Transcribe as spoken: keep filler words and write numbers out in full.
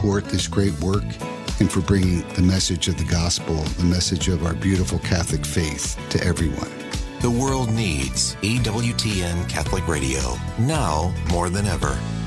support this great work and for bringing the message of the gospel, the message of our beautiful Catholic faith to everyone. The world needs E W T N Catholic Radio now more than ever.